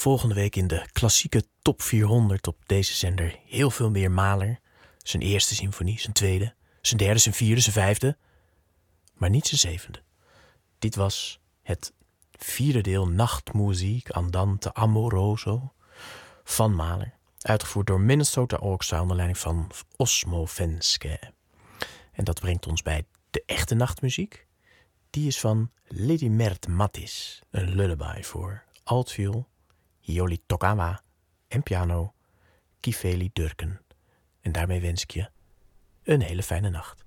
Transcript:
Volgende week in de klassieke top 400 op deze zender heel veel meer Mahler. Zijn eerste symfonie, zijn tweede, zijn derde, zijn vierde, zijn vijfde. Maar niet zijn zevende. Dit was het vierde deel Nachtmuziek Andante Amoroso van Mahler. Uitgevoerd door Minnesota Orchestra onder leiding van Osmo Venske. En dat brengt ons bij de echte nachtmuziek. Die is van Lady Mert Mattis. Een lullaby voor altviool, Hioli Tokawa en piano, Kifeli Durken. En daarmee wens ik je een hele fijne nacht.